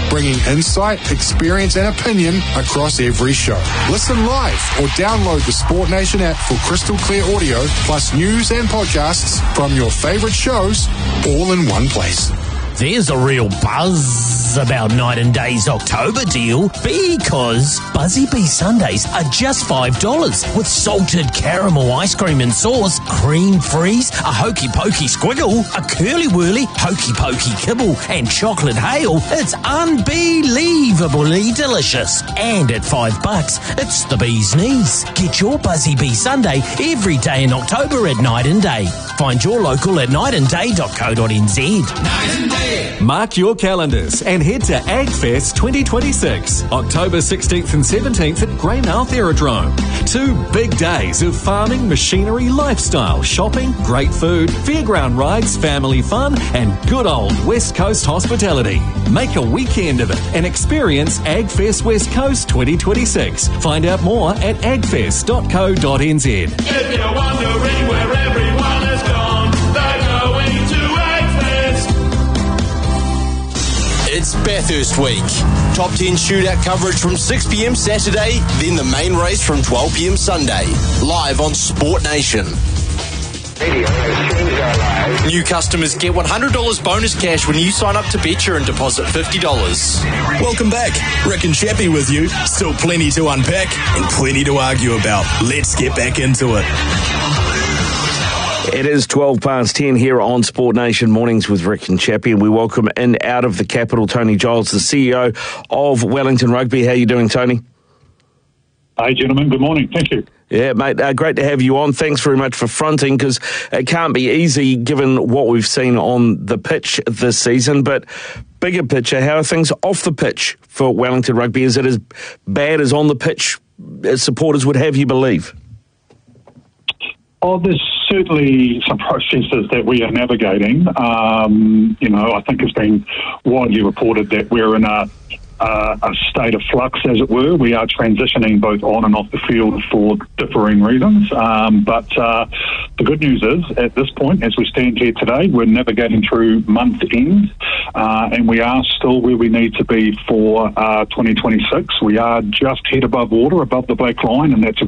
bringing insight, experience and opinion across every show. Listen live or download the Sport Nation app for crystal clear audio, plus news and podcasts from your favourite shows, all in one place. There's a real buzz about Night and Day's October deal because Buzzy Bee Sundays are just $5 with salted caramel ice cream and sauce, cream freeze, a hokey pokey squiggle, a curly whirly hokey pokey kibble and chocolate hail. It's unbelievably delicious. And at $5, it's the bee's knees. Get your Buzzy Bee Sunday every day in October at Night and Day. Find your local at nightandday.co.nz. Night and Day. Mark your calendars and head to AgFest 2026, October 16th and 17th at Greymouth Aerodrome. 2 big days of farming, machinery, lifestyle, shopping, great food, fairground rides, family fun, and good old West Coast hospitality. Make a weekend of it and experience AgFest West Coast 2026. Find out more at agfest.co.nz. If you're wondering where everyone has gone, they're going to AgFest. It's Bathurst Week. Top 10 shootout coverage from 6 p.m. Saturday, then the main race from 12 p.m. Sunday. Live on Sport Nation. New customers get $100 bonus cash when you sign up to Betcha and deposit $50. Welcome back. Rick and Chappie with you. Still plenty to unpack and plenty to argue about. Let's get back into it. It is 12 past 10 here on Sport Nation Mornings with Rick and Chappie, and we welcome in out of the capital Tony Giles, the CEO of Wellington Rugby. How are you doing, Tony? Hey, gentlemen. Good morning. Thank you. Yeah, mate, great to have you on. Thanks very much for fronting, because it can't be easy given what we've seen on the pitch this season. But bigger picture, how are things off the pitch for Wellington Rugby? Is it as bad as on the pitch as supporters would have you believe? Oh, there's certainly some processes that we are navigating. I think it's been widely reported that we're in a state of flux, as it were. We are transitioning both on and off the field for differing reasons. But the good news is, at this point, as we stand here today, we're navigating through month end, and we are still where we need to be for 2026. We are just head above water, above the black line, and that's a